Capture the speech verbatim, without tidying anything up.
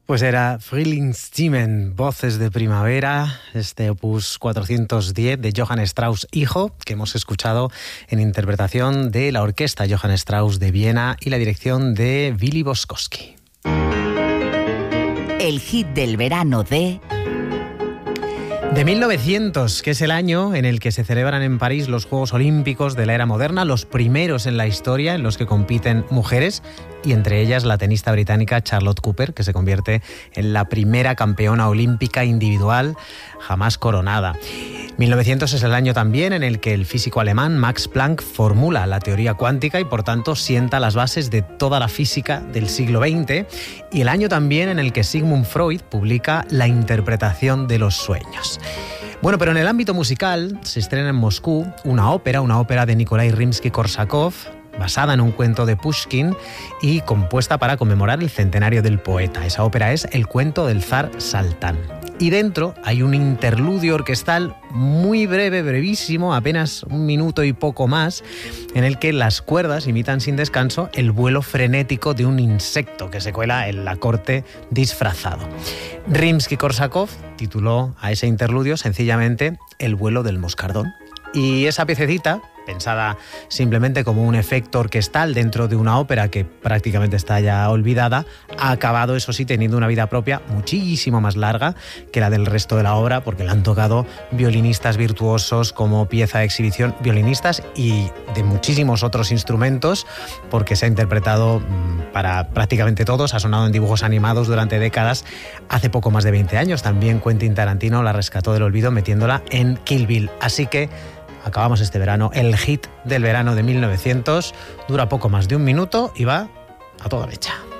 Pues era Frühlingsstimmen, Voces de Primavera, este opus cuatrocientos diez de Johann Strauss hijo, que hemos escuchado en interpretación de la orquesta Johann Strauss de Viena y la dirección de Willy Boskowski. El hit del verano de... De mil novecientos, que es el año en el que se celebran en París los Juegos Olímpicos de la era moderna, los primeros en la historia en los que compiten mujeres, y entre ellas la tenista británica Charlotte Cooper, que se convierte en la primera campeona olímpica individual jamás coronada. mil novecientos es el año también en el que el físico alemán Max Planck formula la teoría cuántica y por tanto sienta las bases de toda la física del siglo veinte, y el año también en el que Sigmund Freud publica La interpretación de los sueños. Bueno, pero en el ámbito musical se estrena en Moscú una ópera, una ópera de Nikolai Rimsky-Korsakov, basada en un cuento de Pushkin y compuesta para conmemorar el centenario del poeta. Esa ópera es El cuento del zar Saltán. Y dentro hay un interludio orquestal muy breve, brevísimo, apenas un minuto y poco más, en el que las cuerdas imitan sin descanso el vuelo frenético de un insecto que se cuela en la corte disfrazado. Rimsky-Korsakov tituló a ese interludio sencillamente El vuelo del moscardón. Y esa piececita, pensada simplemente como un efecto orquestal dentro de una ópera que prácticamente está ya olvidada, ha acabado, eso sí, teniendo una vida propia muchísimo más larga que la del resto de la obra, porque la han tocado violinistas virtuosos como pieza de exhibición, violinistas y de muchísimos otros instrumentos, porque se ha interpretado para prácticamente todos, ha sonado en dibujos animados durante décadas. Hace poco más de veinte años también Quentin Tarantino la rescató del olvido metiéndola en Kill Bill. Así que acabamos este verano, el hit del verano de mil novecientos, dura poco más de un minuto y va a toda mecha.